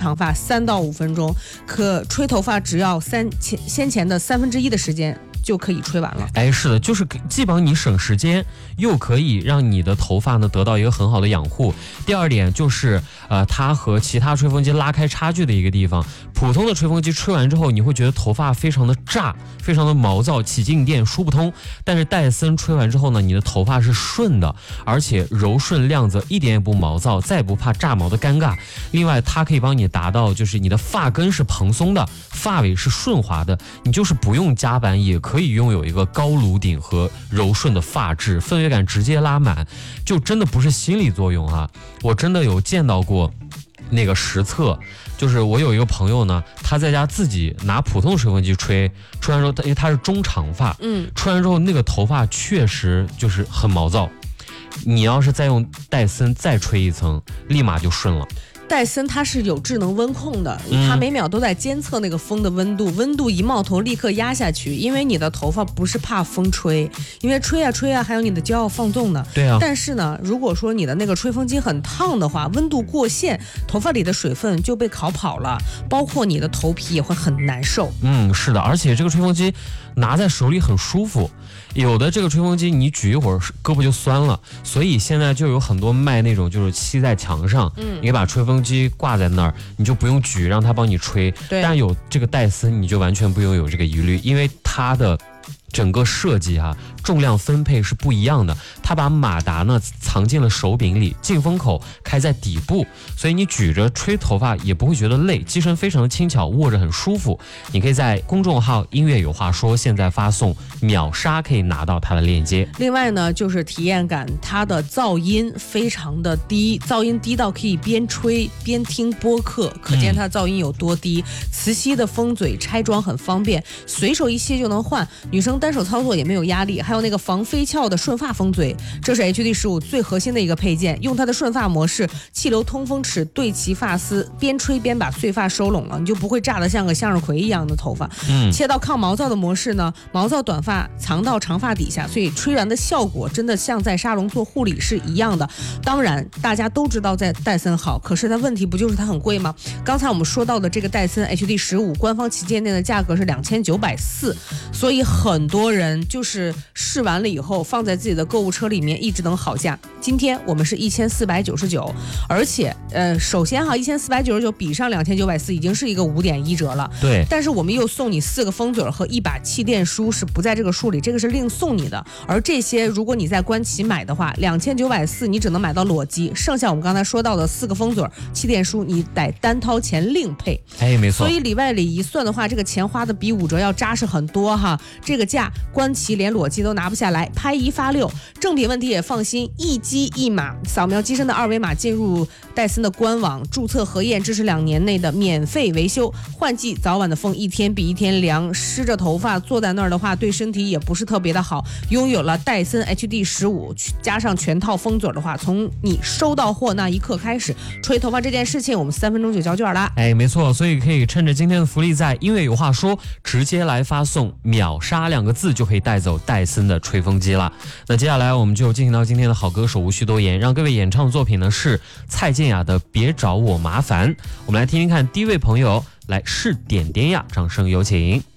长发3到5分钟，可吹头发只要先前的1/3的时间就可以吹完了。 哎，是的，就是既帮你省时间，又可以让你的头发呢得到一个很好的养护。第二点就是，它和其他吹风机拉开差距的一个地方。普通的吹风机吹完之后，你会觉得头发非常的炸，非常的毛躁，起静电，梳不通。但是戴森吹完之后呢，你的头发是顺的，而且柔顺亮泽，一点也不毛躁，再也不怕炸毛的尴尬。另外，它可以帮你达到就是你的发根是蓬松的，发尾是顺滑的，你就是不用夹板也可以拥有一个高颅顶和柔顺的发质，氛围感直接拉满，就真的不是心理作用啊！我真的有见到过那个实测，就是我有一个朋友呢，他在家自己拿普通吹风机吹完之后，因为他是中长发，吹完之后那个头发确实就是很毛躁，你要是再用戴森再吹一层，立马就顺了。 戴森它是有智能温控的，它每秒都在监测那个风的温度，温度一冒头立刻压下去，因为你的头发不是怕风吹，因为吹啊还有你的胶要放纵呢。 对啊。 但是呢，如果说你的那个吹风机很烫的话，温度过线，头发里的水分就被烤跑了，包括你的头皮也会很难受。 是的，而且这个吹风机拿在手里很舒服。有的这个吹风机你举一会儿胳膊就酸了，所以现在就有很多卖那种就是吸在墙上，你可以把吹风机挂在那儿，你就不用举，让它帮你吹。但有这个戴森你就完全不用有这个疑虑，因为它的整个设计重量分配是不一样的，它把马达呢藏进了手柄里，进风口开在底部，所以你举着吹头发也不会觉得累，机身非常的轻巧，握着很舒服。你可以在公众号音乐有话说现在发送秒杀可以拿到它的链接。 另外呢，就是体验感，它的噪音非常的低，噪音低到可以边吹边听播客，可见它噪音有多低。磁吸的风嘴拆装很方便，随手一卸就能换，女生单手操作也没有压力。还有那个防飞翘的顺发风嘴，这是 HD15最核心的一个配件，用它的顺发模式，气流通风齿对齐发丝，边吹边把碎发收拢了，你就不会炸得像个向日葵一样的头发。切到抗毛躁的模式呢，毛躁短发藏到长发底下，所以吹完的效果真的像在沙龙做护理是一样的。当然大家都知道在戴森好，可是它问题不就是它很贵吗？刚才我们说到的这个戴森 HD15官方旗舰店的价格是2940，所以很多人就是试完了以后放在自己的购物车里面一直等好价。今天我们是1499，而且首先1499比上2940已经是一个5.1折了。 对， 但是我们又送你4个风嘴和1把气垫梳，是不在这个数里，这个是另送你的。而这些如果你在官旗买的话，2940你只能买到裸机，剩下我们刚才说到的4个风嘴、气垫梳你得单掏钱另配。 没错。 所以里外里一算的话，这个钱花的比5折要扎实很多哈。这个价官旗连裸机都拿不下来，拍1发6。正品问题也放心，一机一码，扫描机身的2维码进入戴森的官网注册核验，支持2年内的免费维修。换季早晚的风一天比一天凉，湿着头发坐在那儿的话对身体也不是特别的好。拥有了戴森 HD15 加上全套风嘴的话，从你收到货那一刻开始，吹头发这件事情我们3分钟就交卷啦。 没错，所以可以趁着今天的福利，在音乐有话说直接来发送秒杀2个字，就可以带走戴森的吹风机了。那接下来我们就进行到今天的好歌手无需多言，让各位演唱的作品呢是蔡健雅的别找我麻烦。我们来听听看第一位朋友来是点点呀，掌声有请。